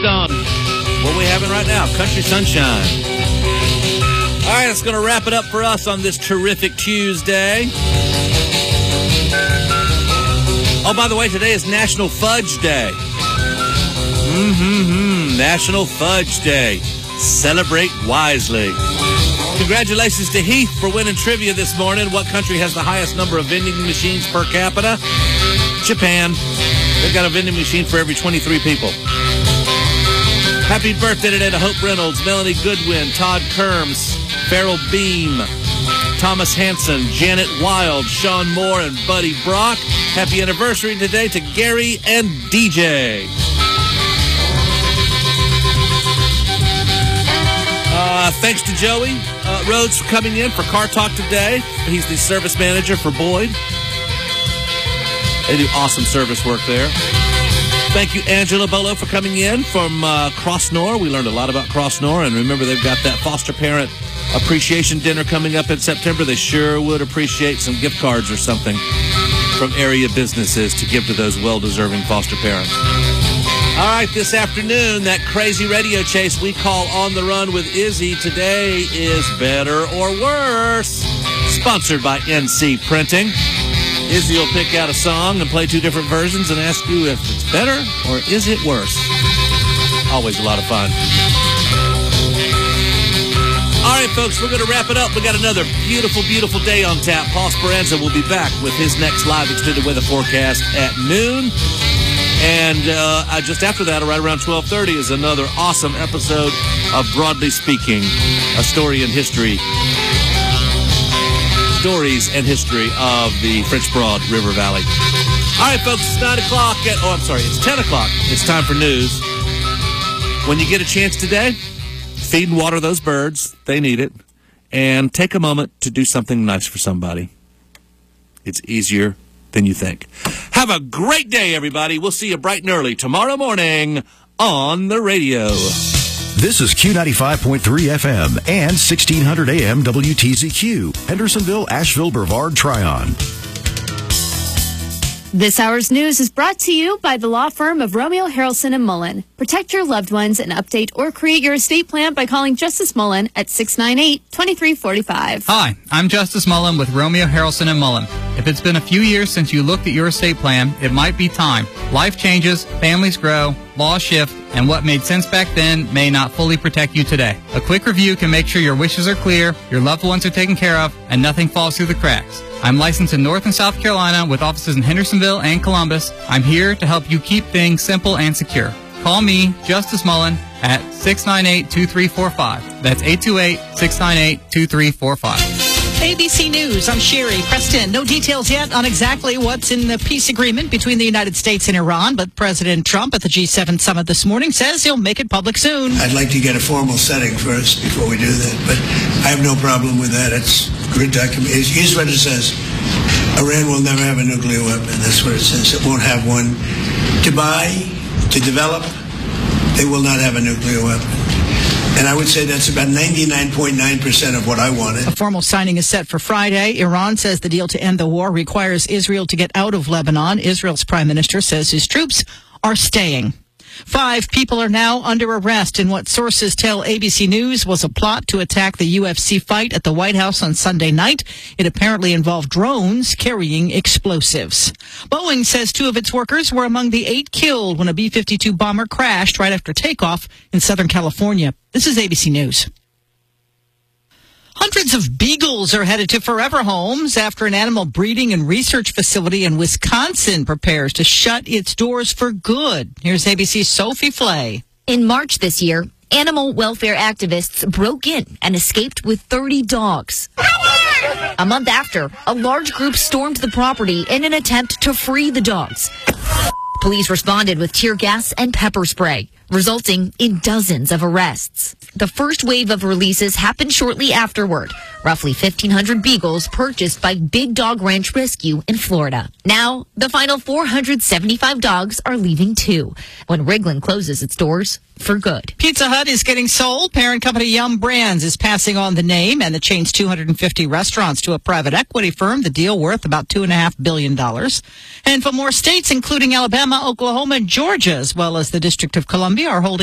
on what we're having right now, Country Sunshine. All right, it's going to wrap it up for us on this terrific Tuesday. Oh, by the way, today is National Fudge Day. National Fudge Day. Celebrate wisely. Congratulations to Heath for winning trivia this morning. What country has the highest number of vending machines per capita? Japan. They've got a vending machine for every 23 people. Happy birthday today to Hope Reynolds, Melanie Goodwin, Todd Kerms, Farrell Beam, Thomas Hanson, Janet Wild, Sean Moore, and Buddy Brock. Happy anniversary today to Gary and DJ. Thanks to Joey Rhodes for coming in for Car Talk today. He's the service manager for Boyd. They do awesome service work there. Thank you, Angela Bolo, for coming in from Crossnor. We learned a lot about Crossnor, and remember, they've got that foster parent appreciation dinner coming up in September. They sure would appreciate some gift cards or something from area businesses to give to those well-deserving foster parents. All right, this afternoon, that crazy radio chase we call On the Run with Izzy today is Better or Worse, sponsored by NC Printing. Izzy will pick out a song and play two different versions and ask you if it's better or is it worse. Always a lot of fun. All right, folks, we're going to wrap it up. We got another beautiful, beautiful day on tap. Paul Speranza will be back with his next live extended weather forecast at noon. And just after that, right around 12:30, is another awesome episode of Broadly Speaking, a story in history. Stories and history of the French Broad River Valley. All right, folks, it's 9 o'clock. It's 10 o'clock. It's time for news. When you get a chance today, feed and water those birds. They need it. And take a moment to do something nice for somebody. It's easier than you think. Have a great day, everybody. We'll see you bright and early tomorrow morning on the radio. This is Q95.3 FM and 1600 AM WTZQ, Hendersonville, Asheville, Brevard, Tryon. This hour's news is brought to you by the law firm of Romeo Harrelson and Mullen. Protect your loved ones and update or create your estate plan by calling Justice Mullen at 698-2345. Hi, I'm Justice Mullen with Romeo Harrelson and Mullen. If it's been a few years since you looked at your estate plan, it might be time. Life changes, families grow, laws shift, and what made sense back then may not fully protect you today. A quick review can make sure your wishes are clear, your loved ones are taken care of, and nothing falls through the cracks. I'm licensed in North and South Carolina with offices in Hendersonville and Columbus. I'm here to help you keep things simple and secure. Call me, Justice Mullen, at 698-2345. That's 828-698-2345. ABC News, I'm Sherry Preston. No details yet on exactly what's in the peace agreement between the United States and Iran, but President Trump at the G7 summit this morning says he'll make it public soon. I'd like to get a formal setting first before we do that, but I have no problem with that. It's good document. Here's what it says. Iran will never have a nuclear weapon. That's what it says. It won't have one to buy, to develop. They will not have a nuclear weapon. And I would say that's about 99.9% of what I wanted. A formal signing is set for Friday. Iran says the deal to end the war requires Israel to get out of Lebanon. Israel's prime minister says his troops are staying. 5 people are now under arrest in what sources tell ABC News was a plot to attack the UFC fight at the White House on Sunday night. It apparently involved drones carrying explosives. Boeing says 2 of its workers were among the 8 killed when a B-52 bomber crashed right after takeoff in Southern California. This is ABC News. Hundreds of beagles are headed to forever homes after an animal breeding and research facility in Wisconsin prepares to shut its doors for good. Here's ABC's Sophie Flay. In March this year, animal welfare activists broke in and escaped with 30 dogs. A month after, a large group stormed the property in an attempt to free the dogs. Police responded with tear gas and pepper spray, resulting in dozens of arrests. The first wave of releases happened shortly afterward. Roughly 1,500 beagles purchased by Big Dog Ranch Rescue in Florida. Now, the final 475 dogs are leaving too, when Wriglin closes its doors for good. Pizza Hut is getting sold. Parent company Yum Brands is passing on the name and the chain's 250 restaurants to a private equity firm. The deal worth about $2.5 billion. And for more states, including Alabama, Oklahoma, and Georgia, as well as the District of Columbia, are holding